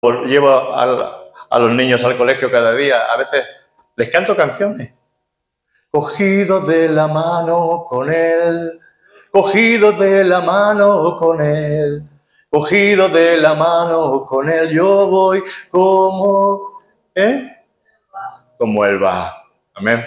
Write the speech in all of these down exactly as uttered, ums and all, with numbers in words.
llevo al, a los niños al colegio cada día, a veces les canto canciones. Cogido de la mano con él, cogido de la mano con él, cogido de la mano con él, yo voy como, ¿eh? Como él va. Amén.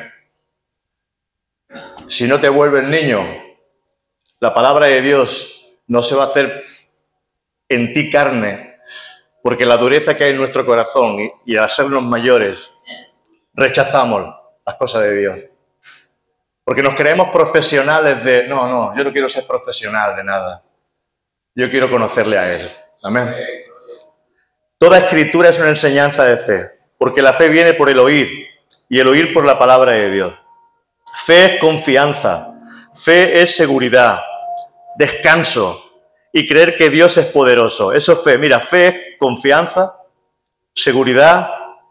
Si no te vuelves niño, la palabra de Dios no se va a hacer en ti carne, porque la dureza que hay en nuestro corazón y, y al sernos mayores, rechazamos las cosas de Dios. Porque nos creemos profesionales de, no, no, yo no quiero ser profesional de nada. Yo quiero conocerle a Él. Amén. Toda escritura es una enseñanza de fe, porque la fe viene por el oír y el oír por la palabra de Dios. Fe es confianza, fe es seguridad, descanso y creer que Dios es poderoso. Eso es fe. Mira, fe es confianza, seguridad,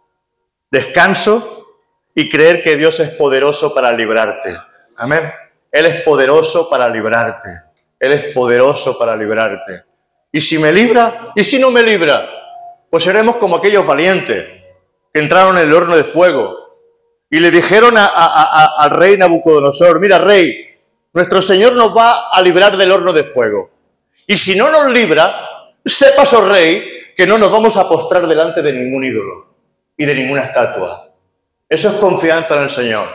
descanso y creer que Dios es poderoso para librarte. Amén. Él es poderoso para librarte. Él es poderoso para librarte. ¿Y si me libra? ¿Y si no me libra? Pues seremos como aquellos valientes que entraron en el horno de fuego y le dijeron a, a, a, al rey Nabucodonosor, mira, rey, nuestro Señor nos va a librar del horno de fuego. Y si no nos libra, sepas, oh rey, que no nos vamos a postrar delante de ningún ídolo y de ninguna estatua. Eso es confianza en el Señor.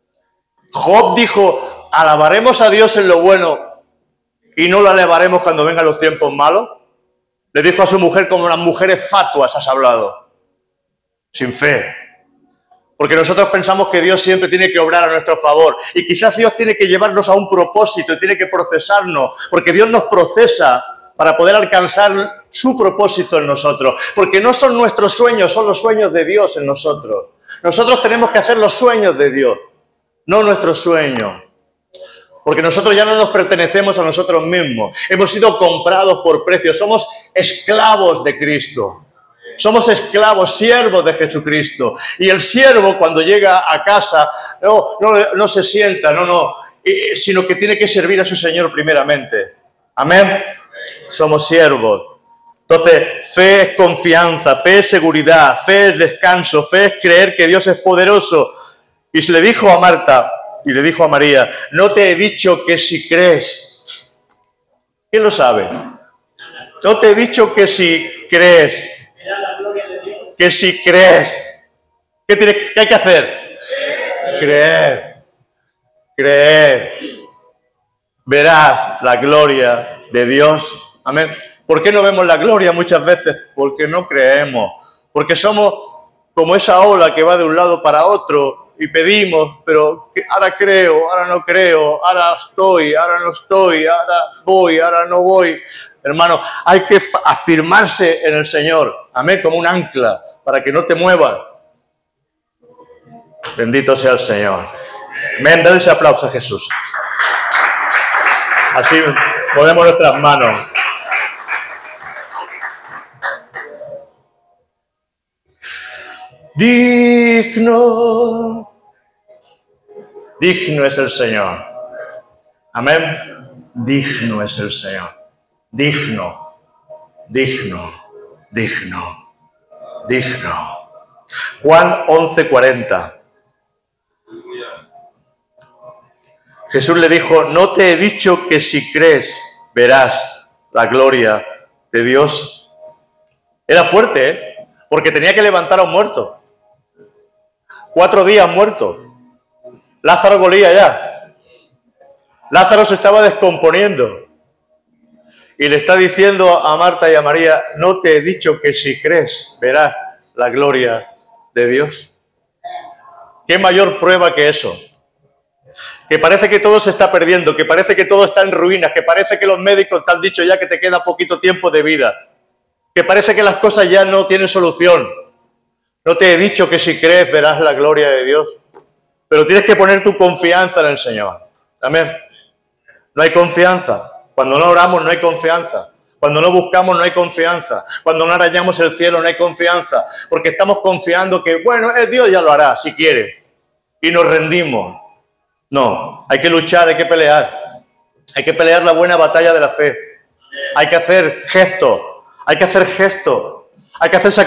Job dijo, alabaremos a Dios en lo bueno y no lo alabaremos cuando vengan los tiempos malos. Le dijo a su mujer, como las mujeres fatuas has hablado, sin fe. Porque nosotros pensamos que Dios siempre tiene que obrar a nuestro favor. Y quizás Dios tiene que llevarnos a un propósito y tiene que procesarnos. Porque Dios nos procesa para poder alcanzar su propósito en nosotros. Porque no son nuestros sueños, son los sueños de Dios en nosotros. Nosotros tenemos que hacer los sueños de Dios, no nuestros sueños. Porque nosotros ya no nos pertenecemos a nosotros mismos. Hemos sido comprados por precio. Somos esclavos de Cristo. Somos esclavos, siervos de Jesucristo. Y el siervo, cuando llega a casa, no, no, no se sienta, no, no, sino que tiene que servir a su Señor primeramente. Amén. Somos siervos. Entonces, fe es confianza, fe es seguridad, fe es descanso, fe es creer que Dios es poderoso. Y se le dijo a Marta y le dijo a María, no te he dicho que si crees. ¿Quién lo sabe? No te he dicho que si crees. Que si crees. ¿Qué, tiene, qué hay que hacer? Creer. Creer. Verás la gloria de Dios. Amén. ¿Por qué no vemos la gloria muchas veces? Porque no creemos. Porque somos como esa ola que va de un lado para otro y pedimos, pero ahora creo, ahora no creo, ahora estoy, ahora no estoy, ahora voy, ahora no voy. Hermano, hay que afirmarse en el Señor. Amén, como un ancla, para que no te muevas. Bendito sea el Señor. Amén, dale ese aplauso a Jesús. Así ponemos nuestras manos. Digno, digno es el Señor. Amén. Digno es el Señor. Digno, digno, digno, digno. Juan once cuarenta. Jesús le dijo, no te he dicho que si crees verás la gloria de Dios. Era fuerte, ¿eh? Porque tenía que levantar a un muerto. Cuatro días muerto. Lázaro golía ya. Lázaro se estaba descomponiendo. Y le está diciendo a Marta y a María, no te he dicho que si crees verás la gloria de Dios. ¿Qué mayor prueba que eso? Que parece que todo se está perdiendo, que parece que todo está en ruinas, que parece que los médicos te han dicho ya que te queda poquito tiempo de vida, que parece que las cosas ya no tienen solución. No te he dicho que si crees verás la gloria de Dios, pero tienes que poner tu confianza en el Señor. Amén. No hay confianza. Cuando no oramos no hay confianza. Cuando no buscamos no hay confianza. Cuando no arañamos el cielo no hay confianza. Porque estamos confiando que, bueno, el Dios ya lo hará si quiere. Y nos rendimos. No, hay que luchar, hay que pelear. Hay que pelear la buena batalla de la fe. Hay que hacer gestos. Hay que hacer gestos. Hay que hacer